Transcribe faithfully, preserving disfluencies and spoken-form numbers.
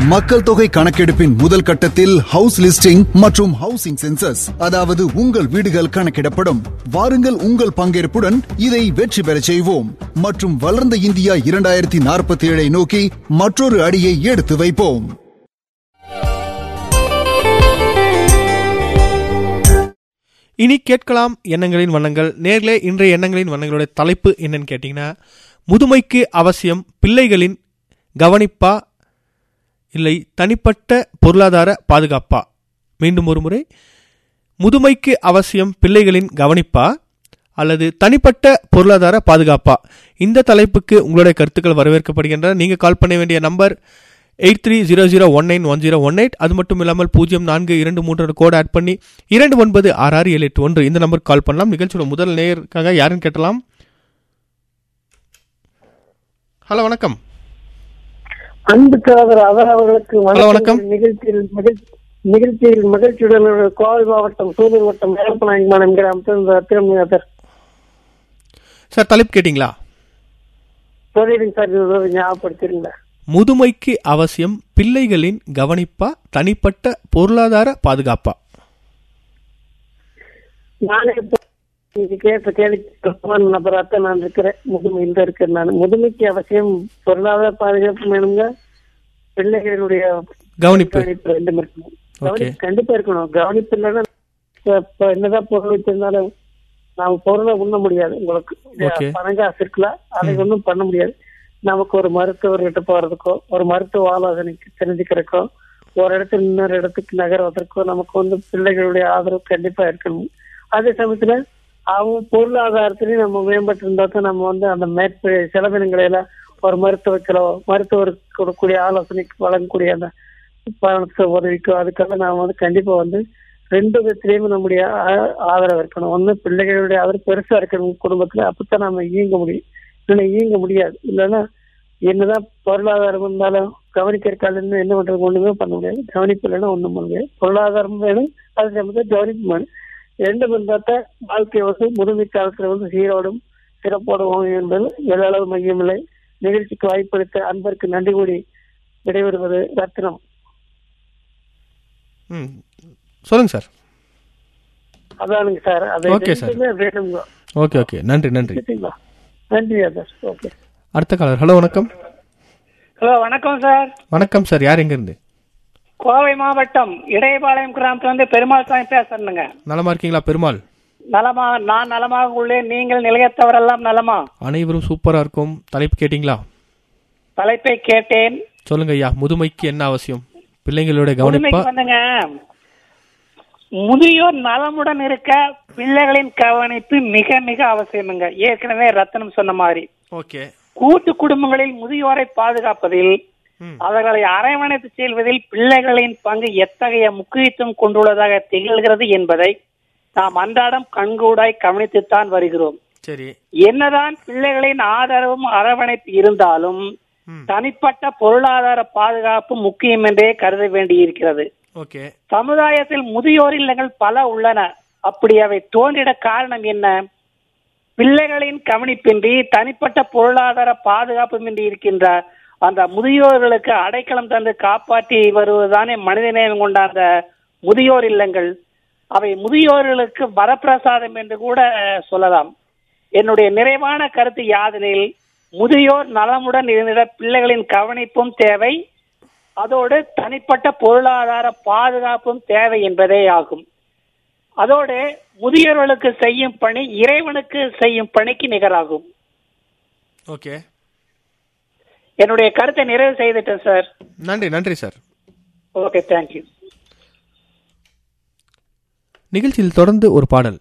மக்கள் தொகை கணக்கெடுப்பின் முதல் கட்டத்தில் ஹவுஸ் லிஸ்டிங் மற்றும் ஹவுசிங் சென்சஸ், அதாவது உங்கள் வீடுகள் கணக்கிடப்படும். வாருங்கள், உங்கள் பங்கேற்புடன் இதை வெற்றி பெற செய்வோம் மற்றும் வளர்ந்த இந்தியா இரண்டாயிரத்தி நாற்பத்தி ஏழை நோக்கி மற்றொரு அடியை எடுத்து வைப்போம். இனி கேட்கலாம் எண்ணங்களின் வண்ணங்கள். நேர்களே, இன்றைய எண்ணங்களின் வண்ணங்களுடைய தலைப்பு என்னன்னு கேட்டீங்கன்னா, முதுமைக்கு அவசியம் பிள்ளைகளின் கவனிப்பா இல்லை தனிப்பட்ட பொருளாதார பாதுகாப்பா? மீண்டும் ஒரு முறை, முதுமைக்கு அவசியம் பிள்ளைகளின் கவனிப்பா அல்லது தனிப்பட்ட பொருளாதார பாதுகாப்பா? இந்த தலைப்புக்கு உங்களுடைய கருத்துக்கள் வரவேற்கப்படுகின்றன. நீங்கள் கால் பண்ண வேண்டிய number eight three zero zero one nine one zero one eight. அது மட்டும் இல்லாமல் பூஜ்ஜியம் நான்கு இரண்டு மூன்று கோட் ஆட் பண்ணி இரண்டு ஒன்பது ஆறு ஆறு ஏழு எட்டு ஒன்று இந்த நம்பருக்கு கால் பண்ணலாம். நிகழ்ச்சியோட முதல் நேயருக்காக யாருன்னு கேட்டலாம். ஹலோ, வணக்கம். அன்பு சகோதரர் அவர் அவர்களுக்கு வணக்கம். நிகழ்ச்சியில் நிகழ்ச்சியில் மகிழ்ச்சியுடன் கோவை மாவட்டம் சூலூர் வட்டம் வேப்பநாயகமான கிராமத்தில் சார் தலைப்பு கேட்டீங்களா? சொல்லிடுங்க சார், ஞாபகப்படுத்திருங்க. முதுமைக்கு அவசியம் பிள்ளைகளின் கவனிப்பா தனிப்பட்ட பொருளாதார பாதுகாப்பா? நானே கேட்ட கேள்வி நபராக நான் இருக்கிறேன். முதுமையில் இருக்கிறேன். நான் முதுமைக்கு அவசியம் பொருளாதார பாதுகாப்பு வேணுங்க, பிள்ளைகளுடைய கவனிப்பு ரெண்டும் இருக்கணும். கண்டிப்பா இருக்கணும். கவனிப்பு இல்லைன்னா என்னதான் பொருள் வச்சிருந்தாலும் நாம பொருளை உண்ண முடியாது. உங்களுக்கு பணம் காசு இருக்கலாம், அதை ஒன்றும் பண்ண முடியாது. நமக்கு ஒரு மருத்துவர்கிட்ட போறதுக்கோ ஒரு மருத்துவ ஆலோசனைக்கு தெரிஞ்சுக்கிறதுக்கோ ஒரு இடத்துல இன்னொரு இடத்துக்கு நகர்வதற்கோ நமக்கு வந்து பிள்ளைகளுடைய ஆதரவு கண்டிப்பா இருக்கணும். அதே சமயத்துல அவங்க பொருளாதாரத்திலையும் நம்ம மேம்பட்டு இருந்தா தான் நம்ம வந்து அந்த மேற்ப செலவினங்களை எல்லாம் ஒரு மருத்துவர்களோ மருத்துவருக்கு கொடுக்கக்கூடிய ஆலோசனைக்கு வழங்கக்கூடிய அந்த பணத்தை உதவிக்கோ அதுக்காக நாம வந்து கண்டிப்பா வந்து ரெண்டு விதத்திலயுமே நம்முடைய ஆதரவு இருக்கணும். ஒண்ணு பிள்ளைகளுடைய ஆதரவு பெருசா இருக்கணும் குடும்பத்துல, அப்பதான் நம்ம இயங்க முடியும். இல்லைன்னா இயங்க முடியாது. இல்லைன்னா என்னதான் பொருளாதாரம் இருந்தாலும் கவனிக்கிறக்கால என்ன பண்றது ஒண்ணுமே பண்ண முடியாது. கவனிப்பு இல்லைன்னா ஒண்ணும் பண்ண முடியாது. பொருளாதாரம் வேணும், அது சமயத்தில் கவனிப்பு வேணும். ரெண்டு பந்தாத்த வாழ்க்கை வந்து முதுமை காலத்துல வந்து சீரோடும் சிறப்போடும் என்பது எவ்வளவு மையமில்லை. நிகழ்ச்சிக்கு வாய்ப்பளித்த அன்பருக்கு நன்றி கூடி விடைபெறுவது ரத்னம். சொல்லுங்க சார். அதானுங்க சார், அது வேணுங்க. ஓகே ஓகே, நன்றி நன்றி நன்றி சார். ஓகே, அடுத்த காலர். ஹலோ, வணக்கம். ஹலோ, வணக்கம் சார். வணக்கம் சார், யார் எங்க இருந்து? கோவை மாவட்டம் இடையபாளையம் கிராமத்துல வந்து பெருமாள் சாமி பேசுறேங்க. நலமா இருக்கீங்களா பெருமாள்? நலமா, நான் நலமாக உள்ளேன். நீங்கள் நிலையத்தவரெல்லாம் நலமா? அனைவரும் சூப்பரா இருக்கும். தலைப்பு கேட்டீங்களா? தலைப்பை கேட்டேன். சொல்லுங்க ஐயா, முதுமைக்கு என்ன அவசியம்? பிள்ளைங்களோட கவனிப்பா? வந்துங்க, முதியோர் நலமுடன் இருக்க பிள்ளைகளின் கவனிப்பு மிக மிக அவசியமுங்க. ஏற்கனவே ரத்தனம் சொன்ன மாதிரி ஓகே, கூட்டு குடும்பங்களில் முதியோரை பாதுகாப்பதில் அவர்களை அரவணைத்து செல்வதில் பிள்ளைகளின் பங்கு எத்தகைய முக்கியத்துவம் கொண்டுள்ளதாக திகழ்கிறது என்பதை நாம் அன்றாடம் கண்கூடாய் கவனித்துத்தான் வருகிறோம். சரி, என்னதான் பிள்ளைகளின் ஆதரவும் அரவணைப்பு இருந்தாலும் தனிப்பட்ட பொருளாதார பாதுகாப்பு முக்கியம் என்றே கருத வேண்டியிருக்கிறது. சமுதாயத்தில் முதியோர் இல்லங்கள் பல உள்ளன. அப்படி அவை தோன்றிட காரணம் என்ன? பிள்ளைகளின் கவனிப்பின்றி தனிப்பட்ட பொருளாதார பாதுகாப்புமின்றி இருக்கின்ற அந்த முதியோர்களுக்கு அடைக்கலம் தந்து காப்பாற்றி வருவதுதானே மனிதநேயம் கொண்ட அந்த முதியோர் இல்லங்கள். அவை முதியோர்களுக்கு வரப்பிரசாதம் என்று கூட சொல்லலாம். என்னுடைய நிறைவான கருத்து யாதெனில், முதியோர் நலமுடன் இருந்திட பிள்ளைகளின் கவனிப்பும் தேவை, அதோடு தனிப்பட்ட பொருளாதார பாதுகாப்பும் தேவை என்பதே ஆகும். அதோடு முதியோர்களுக்கு செய்யும் பணி இறைவனுக்கு செய்யும் பணிக்கு நிகராகும். ஓகே, என்னுடைய கருத்தை நிறைவு செய்துட்டேன் சார். நன்றி நன்றி சார். Okay, thank you. நிகழ்ச்சியில் தொடர்ந்து ஒரு பாடல்.